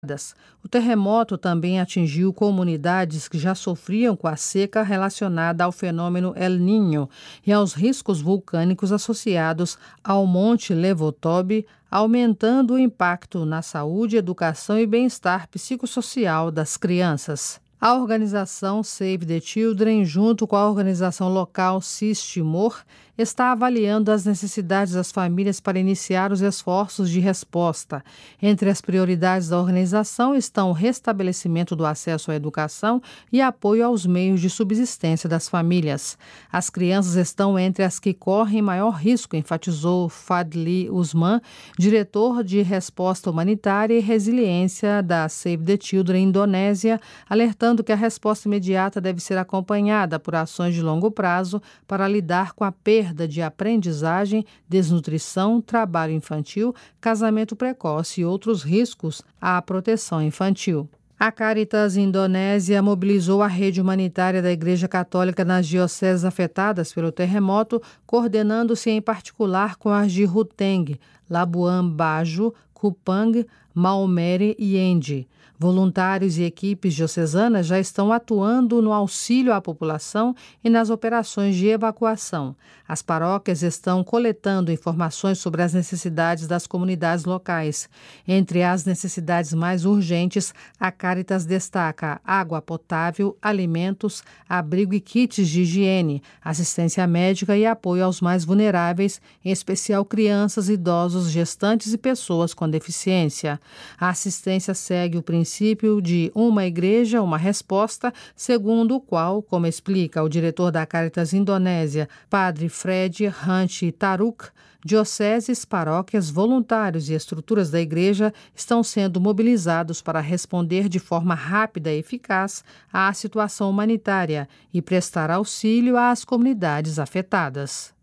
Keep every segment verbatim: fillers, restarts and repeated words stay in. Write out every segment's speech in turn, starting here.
O terremoto também atingiu comunidades que já sofriam com a seca relacionada ao fenômeno El Niño e aos riscos vulcânicos associados ao Monte Levotobe, aumentando o impacto na saúde, educação e bem-estar psicossocial das crianças. A organização Save the Children, junto com a organização local SIS-Timor, está avaliando as necessidades das famílias para iniciar os esforços de resposta. Entre as prioridades da organização estão o restabelecimento do acesso à educação e apoio aos meios de subsistência das famílias. As crianças estão entre as que correm maior risco, enfatizou Fadli Usman, diretor de resposta humanitária e resiliência da Save the Children Indonésia, alertando que a resposta imediata deve ser acompanhada por ações de longo prazo para lidar com a perda de aprendizagem, desnutrição, trabalho infantil, casamento precoce e outros riscos à proteção infantil. A Caritas Indonésia mobilizou a rede humanitária da Igreja Católica nas dioceses afetadas pelo terremoto, coordenando-se em particular com as de Ruteng, Labuan Bajo, Kupang, Maomere e Endi. Voluntários e equipes diocesanas já estão atuando no auxílio à população e nas operações de evacuação. As paróquias estão coletando informações sobre as necessidades das comunidades locais. Entre as necessidades mais urgentes, a Caritas destaca água potável, alimentos, abrigo e kits de higiene, assistência médica e apoio aos mais vulneráveis, em especial crianças, idosos, gestantes e pessoas com deficiência. A assistência segue o princípio princípio de uma igreja, uma resposta, segundo o qual, como explica o diretor da Caritas Indonésia, Padre Fred Hunt Taruk, dioceses, paróquias, voluntários e estruturas da igreja estão sendo mobilizados para responder de forma rápida e eficaz à situação humanitária e prestar auxílio às comunidades afetadas.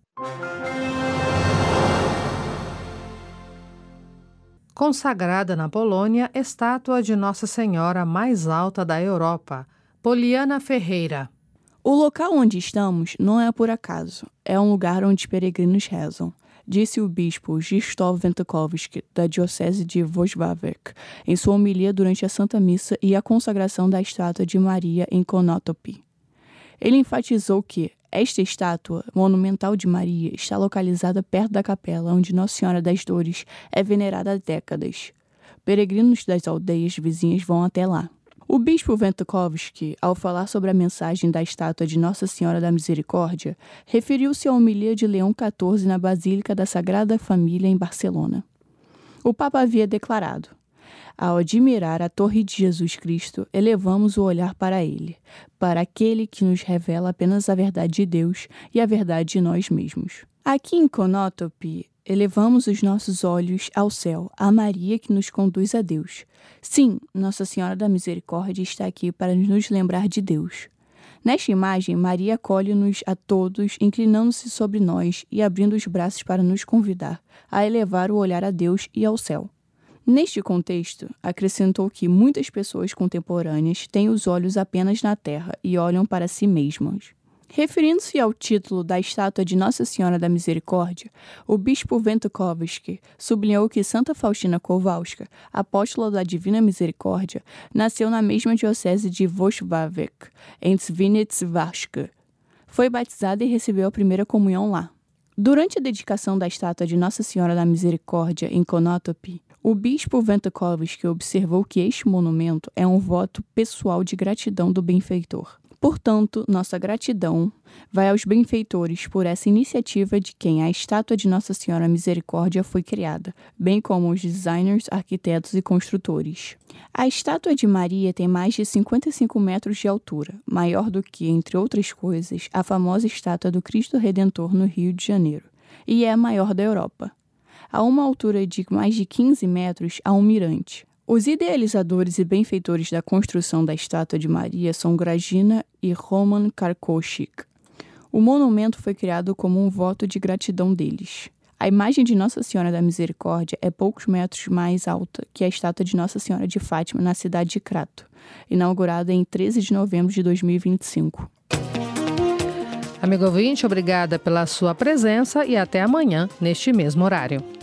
Consagrada na Polônia, estátua de Nossa Senhora mais alta da Europa. Poliana Ferreira. O local onde estamos não é por acaso, é um lugar onde os peregrinos rezam, disse o bispo Krzysztof Wędkowski, da Diocese de Wrocław, em sua homilia durante a Santa Missa e a consagração da estátua de Maria em Konotopy. Ele enfatizou que esta estátua monumental de Maria está localizada perto da capela onde Nossa Senhora das Dores é venerada há décadas. Peregrinos das aldeias vizinhas vão até lá. O bispo Wędkowski, ao falar sobre a mensagem da estátua de Nossa Senhora da Misericórdia, referiu-se à homilia de Leão quatorze na Basílica da Sagrada Família em Barcelona. O Papa havia declarado: ao admirar a Torre de Jesus Cristo, elevamos o olhar para Ele, para aquele que nos revela apenas a verdade de Deus e a verdade de nós mesmos. Aqui em Konotopy, elevamos os nossos olhos ao céu, a Maria que nos conduz a Deus. Sim, Nossa Senhora da Misericórdia está aqui para nos lembrar de Deus. Nesta imagem, Maria acolhe-nos a todos, inclinando-se sobre nós e abrindo os braços para nos convidar a elevar o olhar a Deus e ao céu. Neste contexto, acrescentou que muitas pessoas contemporâneas têm os olhos apenas na terra e olham para si mesmas. Referindo-se ao título da estátua de Nossa Senhora da Misericórdia, o bispo Wędkowski sublinhou que Santa Faustina Kowalska, apóstola da Divina Misericórdia, nasceu na mesma diocese de Wrocław, em Świniec Warszawska. Foi batizada e recebeu a primeira comunhão lá. Durante a dedicação da estátua de Nossa Senhora da Misericórdia em Konotopy, o bispo Wędkowski observou que este monumento é um voto pessoal de gratidão do benfeitor. Portanto, nossa gratidão vai aos benfeitores por essa iniciativa de quem a estátua de Nossa Senhora Misericórdia foi criada, bem como os designers, arquitetos e construtores. A estátua de Maria tem mais de cinquenta e cinco metros de altura, maior do que, entre outras coisas, a famosa estátua do Cristo Redentor no Rio de Janeiro, e é a maior da Europa. A uma altura de mais de quinze metros, há um mirante. Os idealizadores e benfeitores da construção da estátua de Maria são Grażyna e Roman Karkoschik. O monumento foi criado como um voto de gratidão deles. A imagem de Nossa Senhora da Misericórdia é poucos metros mais alta que a estátua de Nossa Senhora de Fátima na cidade de Crato, inaugurada em treze de novembro de dois mil e vinte e cinco. Amigo ouvinte, obrigada pela sua presença e até amanhã, neste mesmo horário.